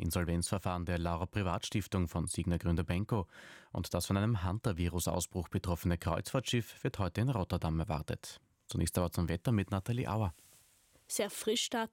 Insolvenzverfahren der Laurer Privatstiftung von Signa Gründer Benko und das von einem Hunter-Virus-Ausbruch betroffene Kreuzfahrtschiff wird heute in Rotterdam erwartet. Zunächst aber zum Wetter mit Nathalie Auer. Sehr frisch starten